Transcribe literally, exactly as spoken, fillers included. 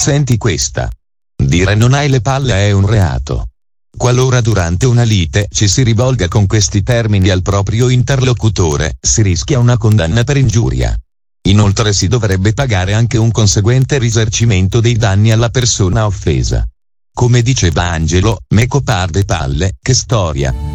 Senti questa. Dire non hai le palle è un reato. Qualora durante una lite ci si rivolga con questi termini al proprio interlocutore, si rischia una condanna per ingiuria. Inoltre si dovrebbe pagare anche un conseguente risarcimento dei danni alla persona offesa. Come diceva Angelo, meco par de palle, che storia.